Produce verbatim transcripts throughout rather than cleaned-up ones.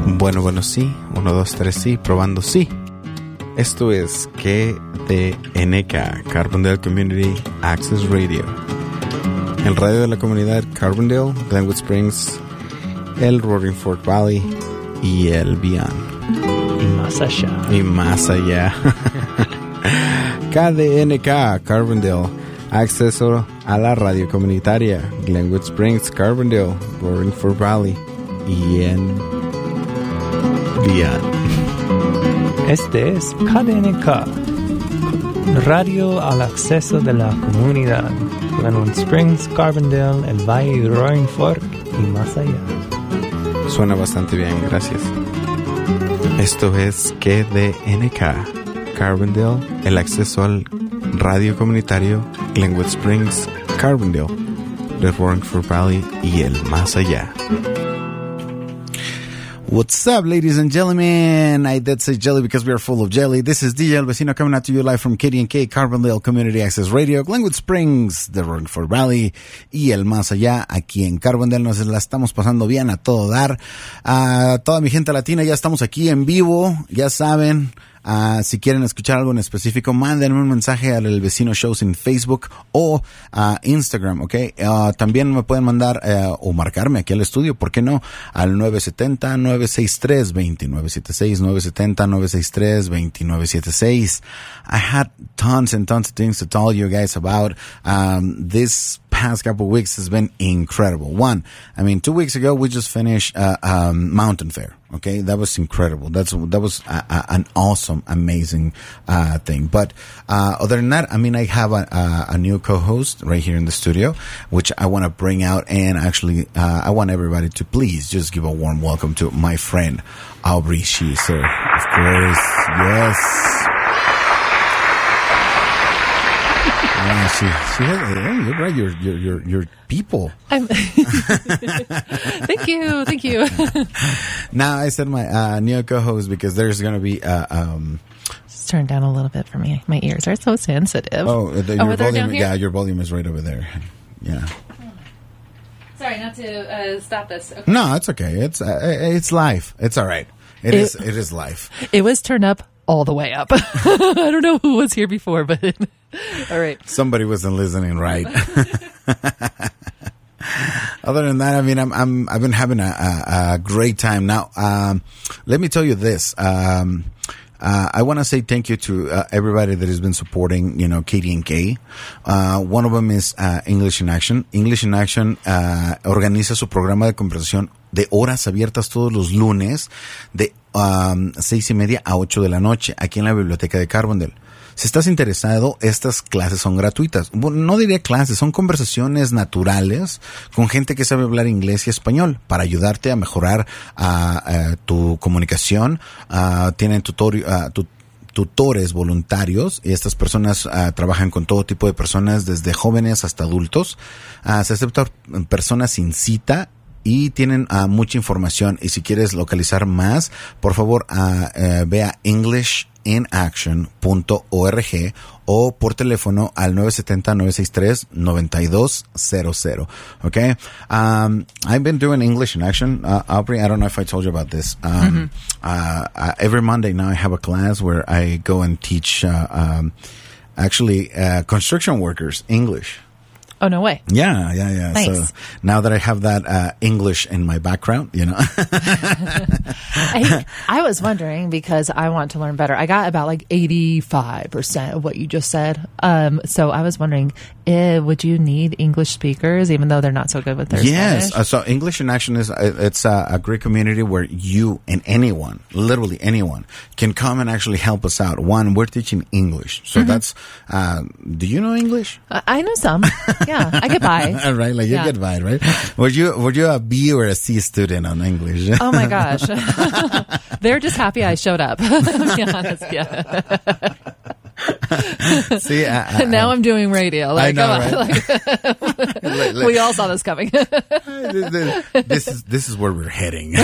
Bueno, bueno, sí. Uno, dos, tres, sí. Probando, sí. Esto es K D N K, Carbondale Community Access Radio. El radio de la comunidad Carbondale, Glenwood Springs, el Roaring Fork Valley y el Beyond. Y más allá. Y más allá. K D N K, Carbondale. Acceso a la radio comunitaria Glenwood Springs, Carbondale, Roaring Fork Valley y en Beyond. Este es K D N K, radio al acceso de la comunidad Glenwood Springs, Carbondale, el Valle, Roaring Fork y más allá. Suena bastante bien, gracias. Esto es K D N K, Carbondale, el acceso al radio comunitario Glenwood Springs, Carbondale, the Roaring Fork Valley y el más allá. What's up, ladies and gentlemen? I did say jelly because we are full of jelly. This is D J El Vecino coming out to you live from K D N K, Carbondale Community Access Radio, Glenwood Springs, the Roaring Fork Valley y el más allá. Aquí en Carbondale nos la estamos pasando bien a todo dar. A toda mi gente latina, ya estamos aquí en vivo, ya saben. Uh, si quieren escuchar algo en específico, mándenme un mensaje al El Vecino Shows en Facebook o uh, Instagram, ¿ok? Uh, también me pueden mandar uh, o marcarme aquí al estudio, ¿por qué no? Al nueve siete cero, nueve seis tres, dos nueve siete seis, nueve siete cero, nueve seis tres, dos nueve siete seis. I had tons and tons of things to tell you guys about. Um, this past couple of weeks has been incredible. One, I mean, two weeks ago we just finished uh, um, Mountain Fair. Okay, that was incredible. That's that was a, a, an awesome, amazing uh, thing. But uh, other than that, I mean, I have a, a, a new co-host right here in the studio, which I want to bring out, and actually, uh, I want everybody to please just give a warm welcome to my friend Aubrey Sheezer. Of course, yes. Yeah, she, she has, hey, you're right. You're, you're, you're, you're people. I'm thank you, thank you. Now I said my uh, new co-host because there's going to be. Uh, um, Just turn down a little bit for me. My ears are so sensitive. Oh, the, oh your volume. down here? Yeah, your volume is right over there. Yeah. Sorry, not to uh, stop this. Okay. No, it's okay. It's uh, it's live. It's all right. It, it is. It is live. It was turned up all the way up. I don't know who was here before, but all right. Somebody wasn't listening right. Other than that, I mean, I'm, I'm, I've been having a, a, a great time. Now, um, let me tell you this. Um, uh, I want to say thank you to uh, everybody that has been supporting, you know, K D N K. Uh, one of them is uh, English in Action. English in Action uh, organiza su programa de conversación de horas abiertas todos los lunes de um, seis y media a ocho de la noche aquí en la biblioteca de Carbondale. Si estás interesado, estas clases son gratuitas. Bueno, no diría clases, son conversaciones naturales con gente que sabe hablar inglés y español para ayudarte a mejorar uh, uh, tu comunicación. Uh, tienen tutori- uh, tu- tutores voluntarios y estas personas uh, trabajan con todo tipo de personas, desde jóvenes hasta adultos. Uh, se aceptan personas sin cita y tienen uh, mucha información. Y si quieres localizar más, por favor, uh, uh, ve a english in action punto org o por teléfono al nueve siete cero, nueve seis tres, nueve dos cero cero. Okay? Um, I've been doing English in Action. Uh, Aubrey, I don't know if I told you about this. Um, mm-hmm. uh, uh, every Monday now I have a class where I go and teach, uh, um, actually, uh, construction workers English. Oh, no way. Yeah, yeah, yeah. Nice. So now that I have that uh, English in my background, you know. I, I was wondering because I want to learn better. I got about like eighty-five percent of what you just said. Um, so I was wondering, eh, would you need English speakers even though they're not so good with their yes. Spanish? Uh, so English in Action is uh, it's uh, a great community where you and anyone, literally anyone, can come and actually help us out. One, we're teaching English. So mm-hmm. that's, uh, do you know English? Uh, I know some. Yeah, I get by. Right, like you yeah. get by, right? Were you were you a B or a C student on English? Oh my gosh, they're just happy I showed up. To be honest, yeah. See, I, I, now I'm doing radio. Like, I know, come on. right? Like, like, we all saw this coming. This is this is where we're heading.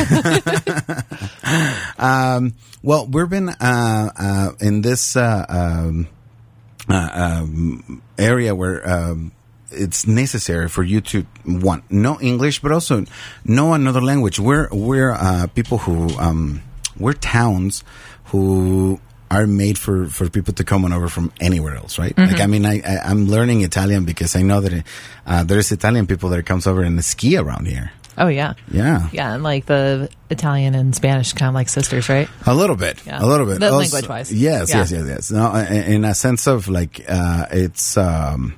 um, well, we've been uh, uh, in this uh, um, uh, um, area where. Um, it's necessary for you to one know English, but also know another language. We're we're uh, people who um, we're towns who are made for, for people to come on over from anywhere else, right? Mm-hmm. Like, I mean, I, I, I'm learning Italian because I know that uh, there's Italian people that comes over and ski around here. Oh, yeah. Yeah. Yeah, and like the Italian and Spanish kind of like sisters, right? A little bit. Yeah. A little bit. The language-wise. Yes, yeah. yes, yes, yes. No, in, in a sense of like, uh, it's, um,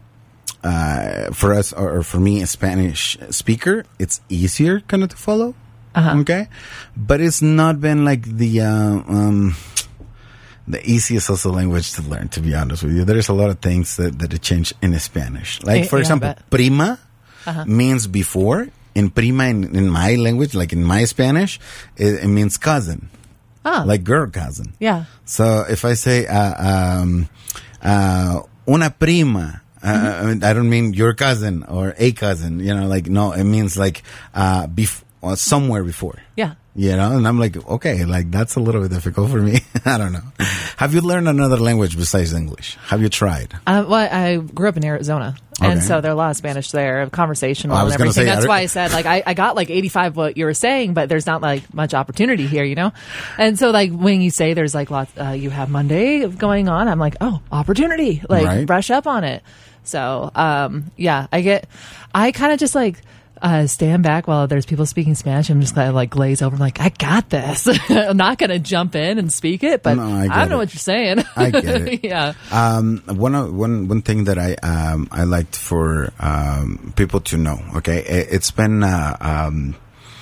uh, for us, or, or for me, a Spanish speaker, it's easier kind of to follow. Uh-huh. Okay? But it's not been like the, uh, um, the easiest also language to learn, to be honest with you. There's a lot of things that, that change in Spanish. Like, for yeah, example, prima uh-huh. means before. In prima, in, in my language, like in my Spanish, it, it means cousin. Oh. Like girl cousin. Yeah. So if I say, uh, um, uh, una prima, uh, mm-hmm. I don't mean your cousin or a cousin, you know, like, no, it means like, uh, bef- well, somewhere before. Yeah. You know, and I'm like, okay, like that's a little bit difficult for me. I don't know. Have you learned another language besides English? Have you tried? Uh, well, I grew up in Arizona, and Okay. so there are a lot of Spanish there, conversational Oh, I was and gonna everything. say, That's I- why I said, like, I, I got like eighty-five what you were saying, but there's not like much opportunity here, you know? And so, like, when you say there's like lots, uh, you have Monday going on, I'm like, oh, opportunity. Like, Right. brush up on it. So, um, yeah, I get, I kind of just like, Uh, stand back while there's people speaking Spanish. I'm just kind of like glaze over. I'm like, I got this. I'm not going to jump in and speak it, but No, I I, get don't know it. what you're saying. I get it. yeah. Um, one of- one one thing that I um I liked for um people to know. Okay, it, it's been uh, um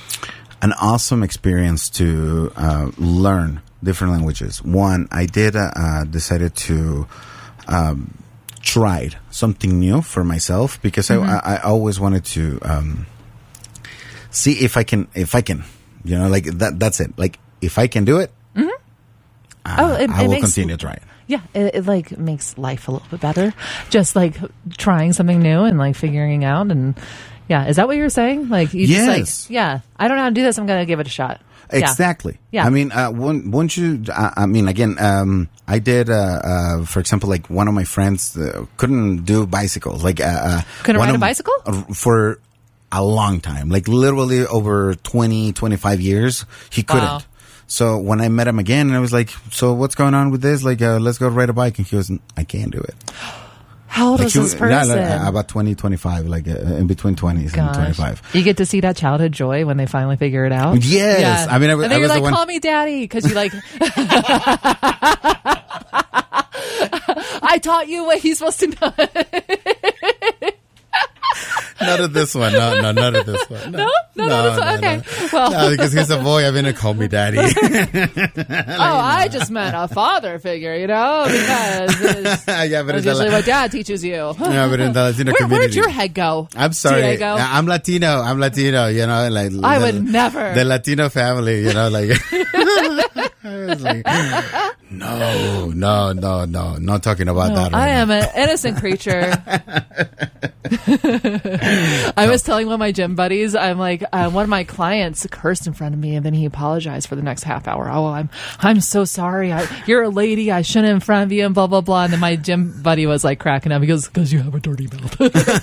an awesome experience to uh, learn different languages. One, I did uh, uh, decided to um tried something new for myself because Mm-hmm. I, I I always wanted to um see if I can if I can you know like that that's it like if I can do it. Mm-hmm. uh, Oh, it- I it will makes- continue trying. Yeah, it, it like makes life a little bit better. Just like trying something new and like figuring out and yeah, is that what you were saying? Like you just Yes. like yeah, I don't know how to do this. I'm gonna give it a shot. Yeah. Exactly. Yeah. I mean, uh, one, once you, I, I mean, again, um, I did, uh, uh, for example, like one of my friends uh, couldn't do bicycles. Like, uh, uh Couldn't one ride a of- bicycle? uh, for a long time, like literally over twenty, twenty-five years, he couldn't. Wow. So when I met him again, and I was like, so what's going on with this? Like, uh, let's go ride a bike. And he was, I can't do it. How old Like was he this was- person? yeah, like, uh, about twenty, twenty-five, like uh, in between twenties and Gosh. twenty-five. You get to see that childhood joy when they finally figure it out. Yes. I mean, I was- and then I you're was the like, one- call me daddy, because you like. I taught you what he's supposed to know. Not at this one. No, no, not at this one. No? No, no, this one? Okay. No. Well- No, because he's a boy. I mean, to call me daddy. Oh, I just meant a father figure, you know, because it's, yeah, but that's in the, usually La- what dad teaches you. yeah, but in the Latino Where, community. where'd your head go? I'm sorry. Diego? I'm Latino. I'm Latino. You know, like I the, would never. The Latino family. You know, like. I was like, no, no, no, no, not talking about No, that. Right I now. am an innocent creature. I was telling one of my gym buddies, I'm like, uh, one of my clients cursed in front of me, and then he apologized for the next half hour. Oh, I'm, I'm so sorry. I, you're a lady. I shouldn't in front of you, and blah blah blah. And then my gym buddy was like cracking up. He goes, "Because you have a dirty mouth."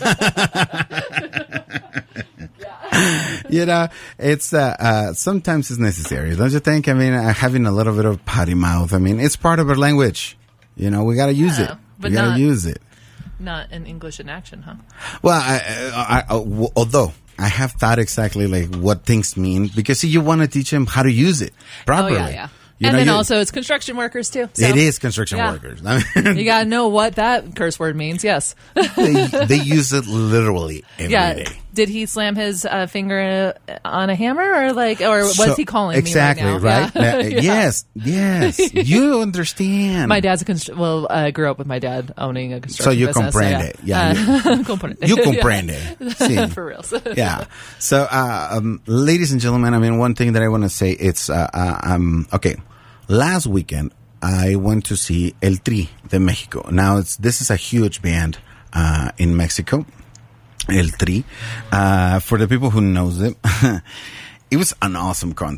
You know, it's uh, uh, sometimes it's necessary, don't you think? I mean, uh, having a little bit of potty mouth. I mean, it's part of our language. You know, we got to use Yeah, it. but we got not- to use it. Not in English in action, huh? Well, I, I, I, w- although I have thought exactly like what things mean, because see, you want to teach them how to use it properly. Oh yeah, yeah. You and know, then you- also it's construction workers too. So it is construction yeah. workers. I mean, You gotta know what that curse word means. Yes. they, they use it literally every day. Yeah. Did he slam his uh, finger uh, on a hammer, or like, or was So- he calling exactly, me right now? right? Yeah. Uh, Yes, yes. You understand. My dad's a constr- well, I grew up with my dad owning a construction So you business. comprende. So Yeah, yeah. Uh, comprende. You Yeah. comprende. Sí. For real. Yeah. So, uh, um, ladies and gentlemen, I mean, one thing that I want to say, it's, uh, uh, um, okay. Last weekend, I went to see El Tri de Mexico. Now, it's, this is a huge band, uh, in Mexico. El Tri. Uh, for the people who knows it, it was an awesome concert.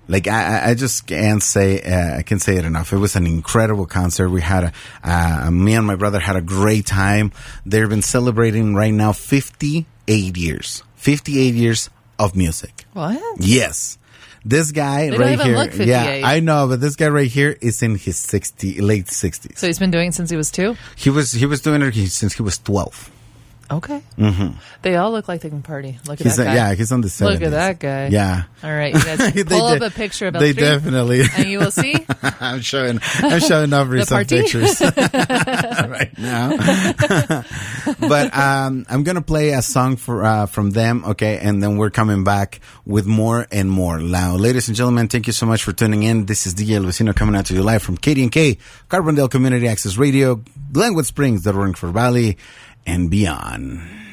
Like I, I just can't say uh, I can say it enough. It was an incredible concert. We had a uh, me and my brother had a great time. They've been celebrating right now fifty-eight years, fifty-eight years of music. What? Yes. This guy They don't right even here, look fifty-eight. yeah, I know, but this guy right here is in his sixty, late sixties. So he's been doing it since he was two? He was he was doing it since he was twelve. Okay. Mm-hmm. They all look like they can party. Look at He's that a, guy. yeah, he's on the seventies. Look at that guy. Yeah. All right, you guys They pull up de- a picture of They Elstree, definitely. and you will see I'm showing. I'm showing over The some party? pictures right now. But um, I'm gonna play a song for uh, from them, okay, and then we're coming back with more and more. Now, ladies and gentlemen, thank you so much for tuning in. This is D J El Vecino coming out to you live from K D N K, Carbondale Community Access Radio, Glenwood Springs, the Roaring Fork Valley, and beyond.